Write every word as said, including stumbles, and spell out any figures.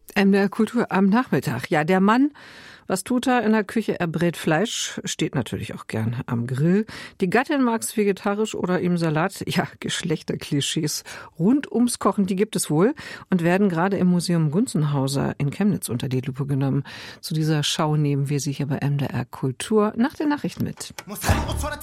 M D R Kultur am Nachmittag. Ja, der Mann, was tut er in der Küche? Er brät Fleisch, steht natürlich auch gern am Grill. Die Gattin mag's vegetarisch oder im Salat. Ja, Geschlechterklischees rund ums Kochen, die gibt es wohl und werden gerade im Museum Gunzenhauser in Chemnitz unter die Lupe genommen. Zu dieser Schau nehmen wir Sie hier bei M D R Kultur nach den Nachrichten mit.